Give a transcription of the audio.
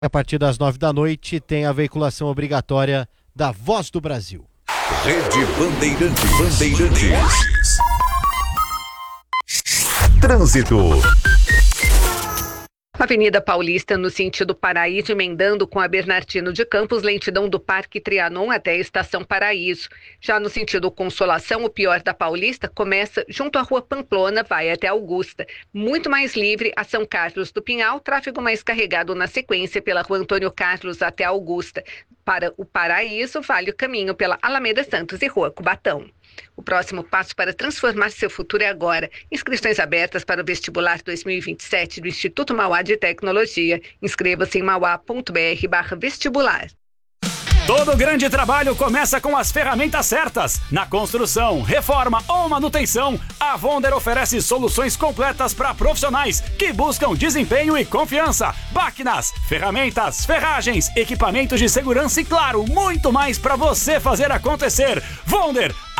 A partir das 9 da noite tem a veiculação obrigatória da Voz do Brasil. Rede Bandeirantes. Trânsito. Avenida Paulista, no sentido Paraíso, emendando com a Bernardino de Campos, lentidão do Parque Trianon até a Estação Paraíso. Já no sentido Consolação, o pior da Paulista começa junto à Rua Pamplona, vai até Augusta. Muito mais livre a São Carlos do Pinhal, tráfego mais carregado na sequência pela Rua Antônio Carlos até Augusta. Para o Paraíso, vale o caminho pela Alameda Santos e Rua Cubatão. O próximo passo para transformar seu futuro é agora. Inscrições abertas para o vestibular 2027 do Instituto Mauá de Tecnologia. Inscreva-se em mauá.br/vestibular. Todo grande trabalho começa com as ferramentas certas. Na construção, reforma ou manutenção, a Vonder oferece soluções completas para profissionais que buscam desempenho e confiança. Máquinas, ferramentas, ferragens, equipamentos de segurança e, claro, muito mais para você fazer acontecer. Vonder,